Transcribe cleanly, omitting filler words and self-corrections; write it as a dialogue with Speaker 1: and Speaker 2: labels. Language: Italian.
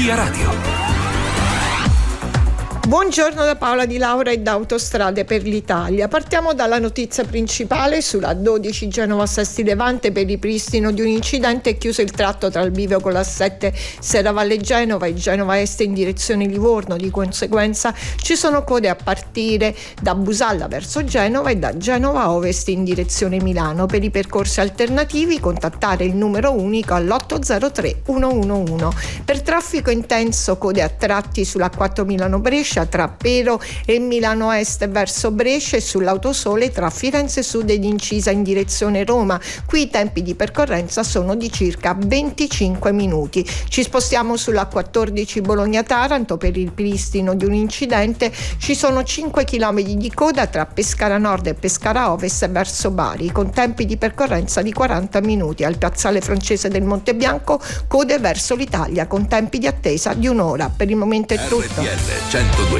Speaker 1: Via Radio.
Speaker 2: Buongiorno da Paola Di Laura e da Autostrade per l'Italia. Partiamo dalla notizia principale. Sulla 12 Genova-Sesti Levante, per ripristino di un incidente è chiuso il tratto tra il bivio con la 7 Serravalle Genova e Genova Est in direzione Livorno. Di conseguenza ci sono code a partire da Busalla verso Genova e da Genova Ovest in direzione Milano. Per i percorsi alternativi contattare il numero unico all'803 111. Per traffico intenso, code a tratti sulla 4 Milano-Brescia tra Pero e Milano Est verso Brescia e sull'Autosole tra Firenze Sud ed Incisa in direzione Roma. Qui i tempi di percorrenza sono di circa 25 minuti. Ci spostiamo sulla 14 Bologna-Taranto. Per il ripristino di un incidente ci sono 5 km di coda tra Pescara Nord e Pescara Ovest verso Bari, con tempi di percorrenza di 40 minuti. Al piazzale francese del Monte Bianco, code verso l'Italia con tempi di attesa di un'ora. Per il momento è tutto.
Speaker 1: RTL 102.5